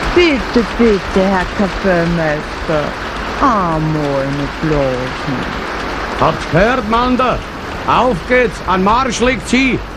Bitte, bitte, Herr Kapellmeister. Einmal nicht bloß nicht. Habt gehört, Mander? Auf geht's, an Marsch liegt sie.